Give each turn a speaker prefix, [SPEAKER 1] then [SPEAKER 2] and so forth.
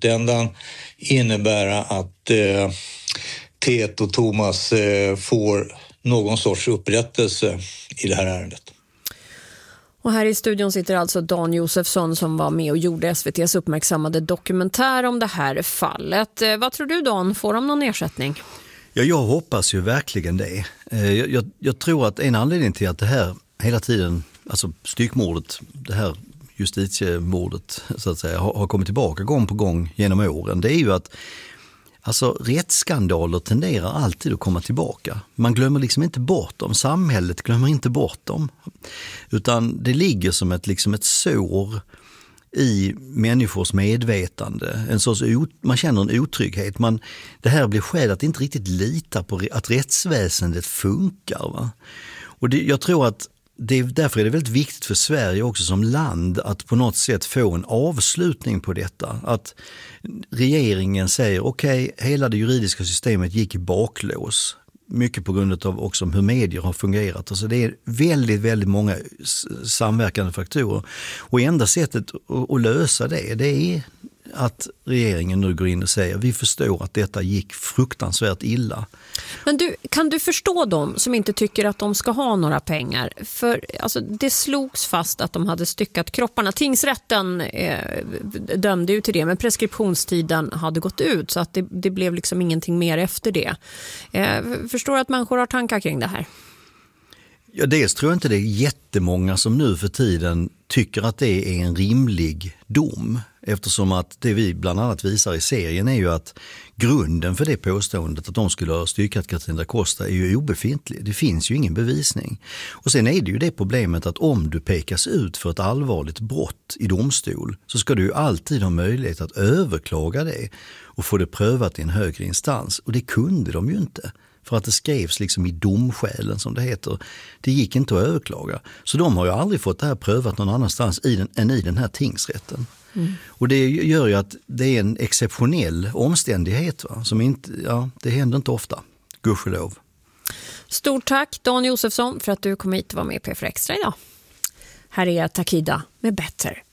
[SPEAKER 1] slutändan innebära att Tet och Thomas får någon sorts upprättelse i det här ärendet.
[SPEAKER 2] Och här i studion sitter alltså Dan Josefsson som var med och gjorde SVT:s uppmärksammade dokumentär om det här fallet. Vad tror du, Dan? Får de någon ersättning?
[SPEAKER 3] Ja, jag hoppas ju verkligen det. Jag tror att en anledning till att det här hela tiden, alltså styckmordet, det här justitiemordet så att säga, har kommit tillbaka gång på gång genom åren, det är ju att alltså rättsskandaler tenderar alltid att komma tillbaka. Man glömmer liksom inte bort dem. Samhället glömmer inte bort dem. Utan det ligger som ett sår i människors medvetande. Man känner en otrygghet. Det här blir skäl att inte riktigt lita på att rättsväsendet funkar. Va? Och jag tror att därför är det väldigt viktigt för Sverige också som land att på något sätt få en avslutning på detta. Att regeringen säger okej, hela det juridiska systemet gick i baklås. Mycket på grund av också hur medier har fungerat. Alltså det är väldigt, väldigt många samverkande faktorer. Och enda sättet att lösa det är att regeringen nu går in och säger vi förstår att detta gick fruktansvärt illa.
[SPEAKER 2] Men kan du förstå dem som inte tycker att de ska ha några pengar? För alltså, det slogs fast att de hade styckat kropparna. Tingsrätten dömde ju till det, men preskriptionstiden hade gått ut så att det blev liksom ingenting mer efter det. Förstår du att människor har tankar kring det här?
[SPEAKER 3] Ja, dels tror jag inte det är jättemånga som nu för tiden tycker att det är en rimlig dom. Eftersom att det vi bland annat visar i serien är ju att grunden för det påståendet att de skulle ha styckat Katarina da Costa är ju obefintlig. Det finns ju ingen bevisning. Och sen är det ju det problemet att om du pekas ut för ett allvarligt brott i domstol så ska du ju alltid ha möjlighet att överklaga det och få det prövat i en högre instans. Och det kunde de ju inte. För att det skrevs liksom i domskälen som det heter. Det gick inte att överklaga. Så de har ju aldrig fått det här prövat någon annanstans än i den här tingsrätten. Mm. Och det gör ju att det är en exceptionell omständighet. Va? Som inte, det händer inte ofta. Gudskelov.
[SPEAKER 2] Stort tack Dan Josefsson för att du kom hit och var med på P4 Extra idag. Här är Takida med Better.